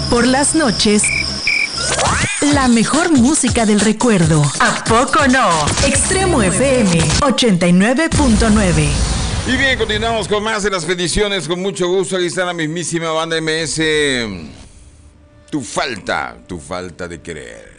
Por las noches, la mejor música del recuerdo. ¿A poco no? Extremo FM 89.9. Y bien, continuamos con más de las peticiones, con mucho gusto. Aquí está la mismísima banda MS. Tu falta de querer.